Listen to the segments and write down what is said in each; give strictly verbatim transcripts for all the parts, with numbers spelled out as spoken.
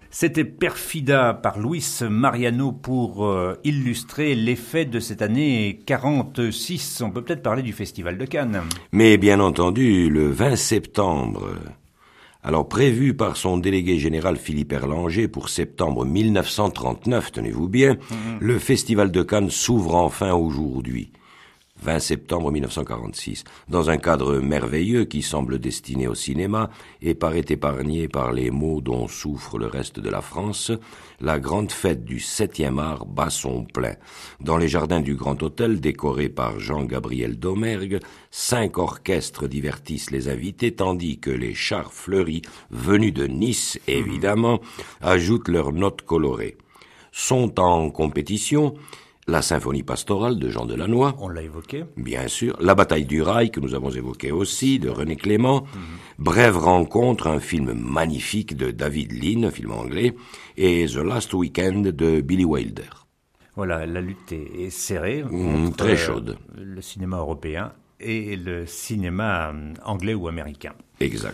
C'était Perfida par Luis Mariano pour euh, illustrer les fêtes de cette année quarante-six. On peut peut-être parler du Festival de Cannes. Mais bien entendu, le vingt septembre, alors prévu par son délégué général Philippe Erlanger pour septembre mille neuf cent trente-neuf, tenez-vous bien, mm-hmm. le Festival de Cannes s'ouvre enfin aujourd'hui. vingt septembre mille neuf cent quarante-six, dans un cadre merveilleux qui semble destiné au cinéma et paraît épargné par les maux dont souffre le reste de la France, la grande fête du septième art bat son plein. Dans les jardins du Grand Hôtel, décorés par Jean-Gabriel Domergue, cinq orchestres divertissent les invités, tandis que les chars fleuris, venus de Nice évidemment, ajoutent leurs notes colorées. Sont en compétition la symphonie pastorale de Jean Delannoy. On l'a évoqué. Bien sûr. La bataille du Rail, que nous avons évoqué aussi, de René Clément. Mm-hmm. Brève rencontre, un film magnifique de David Lean, un film anglais. Et The Last Weekend de Billy Wilder. Voilà, la lutte est, est serrée. Mmh, entre, très chaude. Euh, le cinéma européen et le cinéma anglais ou américain. Exact.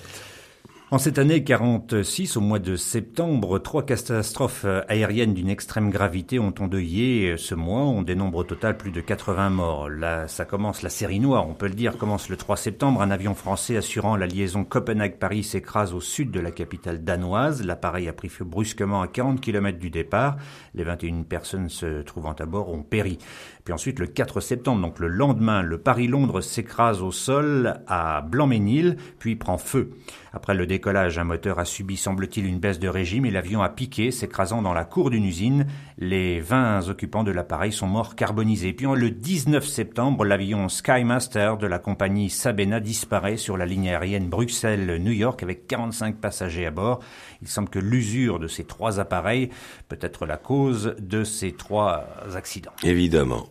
En cette année quarante-six, au mois de septembre, trois catastrophes aériennes d'une extrême gravité ont endeuillé ce mois. On dénombre au total plus de quatre-vingts morts. Là, ça commence, la série noire, on peut le dire, commence le trois septembre. Un avion français assurant la liaison Copenhague-Paris s'écrase au sud de la capitale danoise. L'appareil a pris feu brusquement à quarante kilomètres du départ. Les vingt et une personnes se trouvant à bord ont péri. Puis ensuite, le quatre septembre, donc le lendemain, le Paris-Londres s'écrase au sol à Blanc-Ménil, puis prend feu. Après le décollage, un moteur a subi, semble-t-il, une baisse de régime et l'avion a piqué, s'écrasant dans la cour d'une usine. Les vingt occupants de l'appareil sont morts carbonisés. Puis le dix-neuf septembre, l'avion Skymaster de la compagnie Sabena disparaît sur la ligne aérienne Bruxelles-New York avec quarante-cinq passagers à bord. Il semble que l'usure de ces trois appareils peut être la cause de ces trois accidents. Évidemment.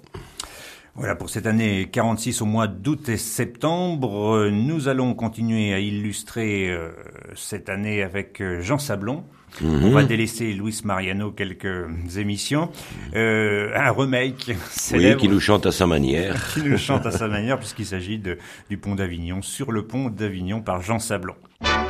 Voilà pour cette année quarante-six au mois d'août et septembre. Nous allons continuer à illustrer euh, cette année avec Jean Sablon. Mm-hmm. On va délaisser Luis Mariano quelques émissions. Euh, un remake célèbre. Oui, qui nous chante à sa manière. qui nous chante à sa manière puisqu'il s'agit de, du Pont d'Avignon, Sur le Pont d'Avignon par Jean Sablon.